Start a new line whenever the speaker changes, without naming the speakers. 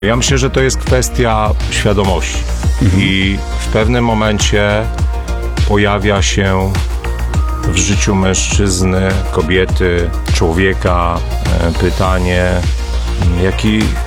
Ja myślę, że to jest kwestia świadomości i w pewnym momencie pojawia się w życiu mężczyzny, kobiety, człowieka pytanie, jaki